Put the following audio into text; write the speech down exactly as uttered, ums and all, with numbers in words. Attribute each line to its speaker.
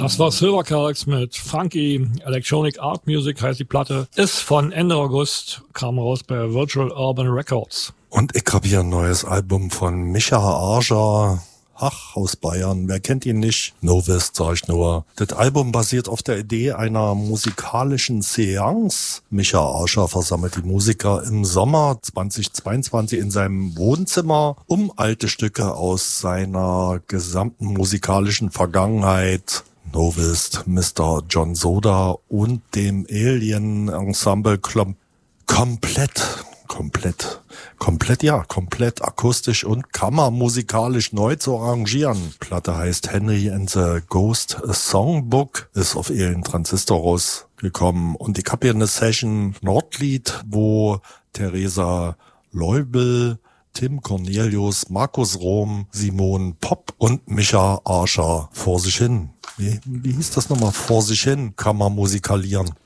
Speaker 1: Das war Silvercalcs mit Funky Electronic Art Music, heißt die Platte. Ist von Ende August, kam raus bei Virtual Urban Records.
Speaker 2: Und ich habe hier ein neues Album von Micha Archer. Ach, aus Bayern. Wer kennt ihn nicht? Novist, sag ich nur. Das Album basiert auf der Idee einer musikalischen Seance. Micha Archer versammelt die Musiker im Sommer zweitausendzweiundzwanzig in seinem Wohnzimmer, um alte Stücke aus seiner gesamten musikalischen Vergangenheit, Novist, Mister John Soda und dem Alien Ensemble kom- komplett Komplett, komplett, ja, komplett akustisch und kammermusikalisch neu zu arrangieren. Platte heißt Henry and the Ghost Songbook, ist auf Alien Transistor rausgekommen. Und ich habe hier eine Session Nordlied, wo Theresa Leubel, Tim Cornelius, Markus Rom, Simon Popp und Micha Archer vor sich hin. Wie, wie hieß das nochmal? Vor sich hin, kammermusikalieren.